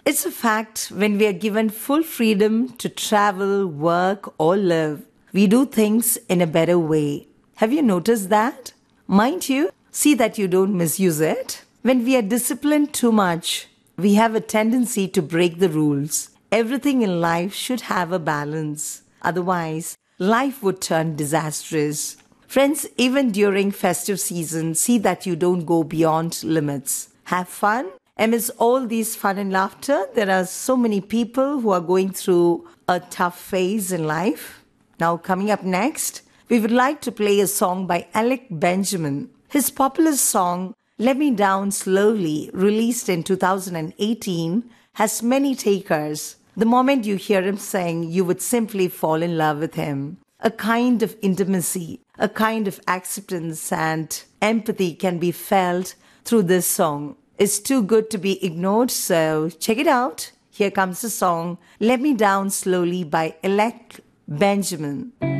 It's a fact when we are given full freedom to travel, work, or live, we do things in a better way. Have you noticed that? Mind you, see that you don't misuse it. When we are disciplined too much, we have a tendency to break the rules. Everything in life should have a balance. Otherwise, life would turn disastrous. Friends, even during festive season, see that you don't go beyond limits. Have fun. Amidst all these fun and laughter, there are so many people who are going through a tough phase in life. Now, coming up next, we would like to play a song by Alec Benjamin. His popular song, Let Me Down Slowly, released in 2018, has many takers. The moment you hear him sing, you would simply fall in love with him. A kind of intimacy, a kind of acceptance and empathy can be felt through this song. It's too good to be ignored, so check it out. Here comes the song, Let Me Down Slowly by Alec Benjamin.